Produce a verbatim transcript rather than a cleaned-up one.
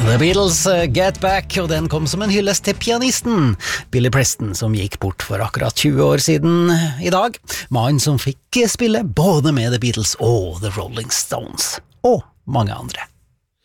The Beatles Get Back, og den kom som en hyllest til pianisten Billy Preston, som gikk bort for akkurat tjue år siden i dag. Mannen som fikk spille både med The Beatles og The Rolling Stones, og mange andre.